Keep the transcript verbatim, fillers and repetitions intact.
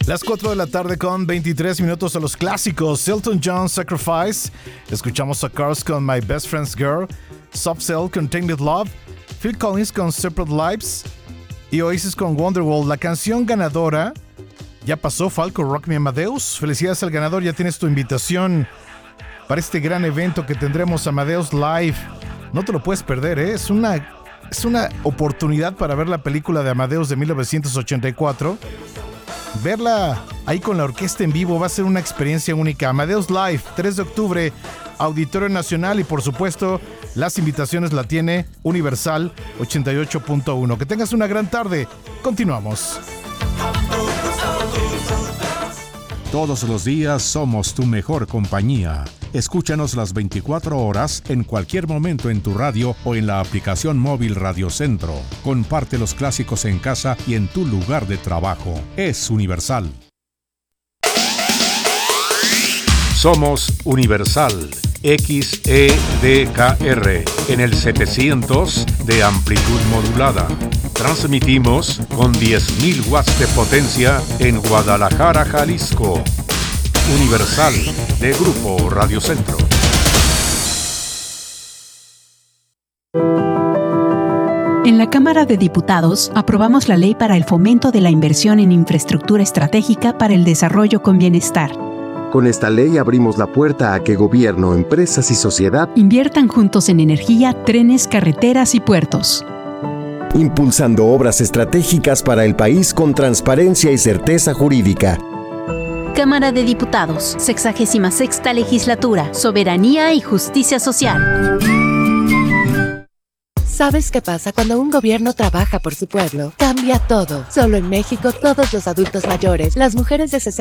Las cuatro de la tarde con veintitrés minutos a los clásicos. Elton John, Sacrifice. Escuchamos a Cars con My Best Friend's Girl. Soft Cell con Tainted Love. Phil Collins con Separate Lives. Y Oasis con Wonderwall. La canción ganadora ya pasó, Falco Rock Me Amadeus. Felicidades al ganador, ya tienes tu invitación para este gran evento que tendremos, Amadeus Live. No te lo puedes perder, ¿eh? Es una, es una oportunidad para ver la película de Amadeus de mil novecientos ochenta y cuatro. Verla ahí con la orquesta en vivo va a ser una experiencia única. Amadeus Live, tres de octubre, Auditorio Nacional, y por supuesto las invitaciones la tiene Universal ochenta y ocho punto uno. Que tengas una gran tarde. Continuamos. Todos los días somos tu mejor compañía. Escúchanos las veinticuatro horas en cualquier momento en tu radio o en la aplicación móvil Radio Centro. Comparte los clásicos en casa y en tu lugar de trabajo. Es Universal. Somos Universal X E D K R en el setecientos de amplitud modulada. Transmitimos con diez mil watts de potencia en Guadalajara, Jalisco. Universal de Grupo Radio Centro. En la Cámara de Diputados aprobamos la Ley para el Fomento de la Inversión en Infraestructura Estratégica para el Desarrollo con Bienestar. Con esta ley abrimos la puerta a que gobierno, empresas y sociedad inviertan juntos en energía, trenes, carreteras y puertos, impulsando obras estratégicas para el país con transparencia y certeza jurídica. Cámara de Diputados, sexagésima sexta Legislatura, Soberanía y Justicia Social. ¿Sabes qué pasa cuando un gobierno trabaja por su pueblo? Cambia todo. Solo en México, todos los adultos mayores, las mujeres de sesenta